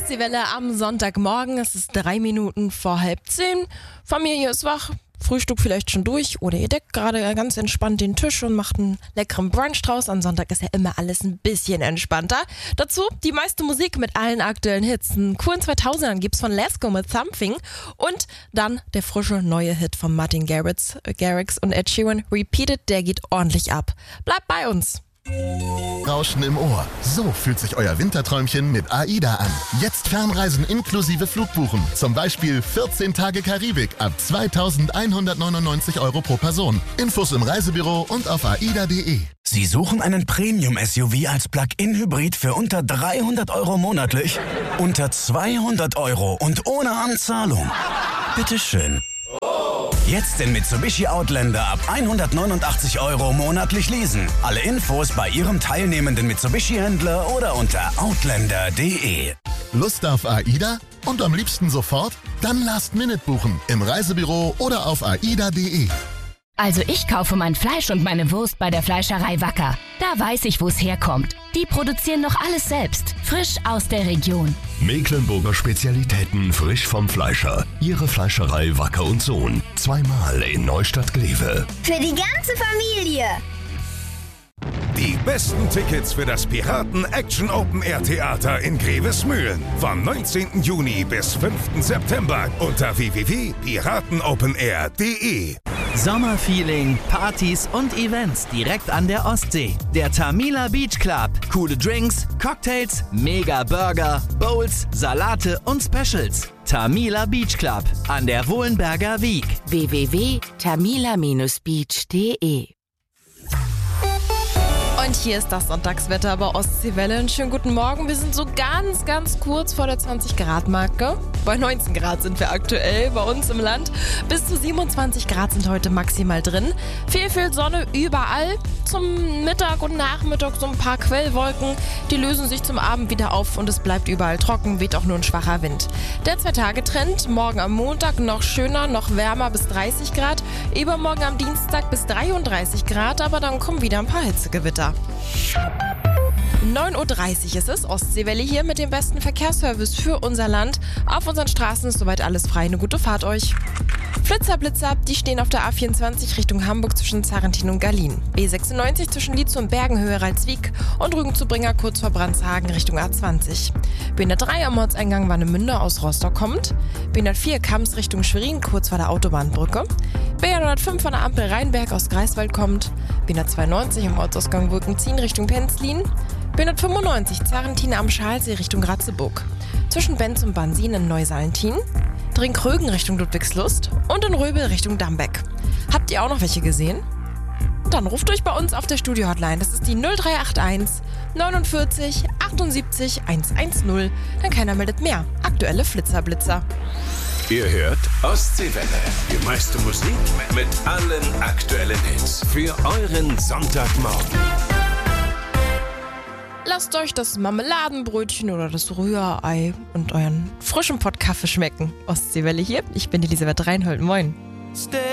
Ostseewelle am Sonntagmorgen. Es ist 3 Minuten vor 9:30. Familie ist wach, Frühstück vielleicht schon durch oder ihr deckt gerade ganz entspannt den Tisch und macht einen leckeren Brunch draus. Am Sonntag ist ja immer alles ein bisschen entspannter. Dazu die meiste Musik mit allen aktuellen Hits. Einen coolen 2000ern gibt's von Lesko mit Something und dann der frische neue Hit von Martin Garrix und Ed Sheeran, Repeated, der geht ordentlich ab. Bleibt bei uns. Rauschen im Ohr. So fühlt sich euer Winterträumchen mit AIDA an. Jetzt Fernreisen inklusive Flugbuchen. Zum Beispiel 14 Tage Karibik ab 2.199 € pro Person. Infos im Reisebüro und auf aida.de. Sie suchen einen Premium-SUV als Plug-in-Hybrid für unter 300 € monatlich? Unter 200 € und ohne Anzahlung? Bitteschön. Jetzt den Mitsubishi Outlander ab 189 € monatlich leasen. Alle Infos bei Ihrem teilnehmenden Mitsubishi-Händler oder unter outlander.de. Lust auf AIDA? Und am liebsten sofort? Dann Last Minute buchen. Im Reisebüro oder auf aida.de. Also ich kaufe mein Fleisch und meine Wurst bei der Fleischerei Wacker. Da weiß ich, wo es herkommt. Die produzieren noch alles selbst, frisch aus der Region. Mecklenburger Spezialitäten frisch vom Fleischer. Ihre Fleischerei Wacker und Sohn. 2-mal in Neustadt-Glewe. Für die ganze Familie. Die besten Tickets für das Piraten Action Open Air Theater in Grevesmühlen. Vom 19. Juni bis 5. September unter www.piratenopenair.de. Sommerfeeling, Partys und Events direkt an der Ostsee. Der Tamila Beach Club. Coole Drinks, Cocktails, Mega Burger, Bowls, Salate und Specials. Tamila Beach Club an der Wohlenberger Wiek. www.tamila-beach.de. Und hier ist das Sonntagswetter bei Ostseewelle. Einen schönen guten Morgen. Wir sind so ganz kurz vor der 20-Grad-Marke. Bei 19 Grad sind wir aktuell bei uns im Land. Bis zu 27 Grad sind heute maximal drin. Viel Sonne überall. Zum Mittag und Nachmittag so ein paar Quellwolken. Die lösen sich zum Abend wieder auf und es bleibt überall trocken, weht auch nur ein schwacher Wind. Der 2-Tage-Trend, morgen am Montag noch schöner, noch wärmer bis 30 Grad. Übermorgen am Dienstag bis 33 Grad, aber dann kommen wieder ein paar Hitzegewitter. 9:30 Uhr ist es, Ostseewelle hier mit dem besten Verkehrsservice für unser Land. Auf unseren Straßen ist soweit alles frei, eine gute Fahrt euch. Blitzer, die stehen auf der A24 Richtung Hamburg zwischen Zarrentin und Gallien. B96 zwischen Lietz und Bergenhöhe Ralswiek und Rügen-zu-Bringa kurz vor Brandshagen Richtung A20. B103 am Ortseingang Warnemünde aus Rostock kommt. B104 Kams Richtung Schwerin kurz vor der Autobahnbrücke. B105 von der Ampel Rheinberg aus Greifswald kommt. B192 am Ortsausgang Wolkenzien Richtung Penzlin. B195 Zarrentin am Schalsee Richtung Ratzeburg. Zwischen Benz und Bansin in Neusalentin. Drinkrögen Richtung Ludwigslust und in Röbel Richtung Dambeck. Habt ihr auch noch welche gesehen? Dann ruft durch bei uns auf der Studio-Hotline. Das ist die 0381 49 78 110. Dann keiner meldet mehr. Aktuelle Flitzer. Ihr hört Ostseewelle. Die meiste Musik mit allen aktuellen Hits. Für euren Sonntagmorgen. Lasst euch das Marmeladenbrötchen oder das Rührei und euren frischen Pott Kaffee schmecken. Ostseewelle hier. Ich bin Elisabeth Reinhold. Moin.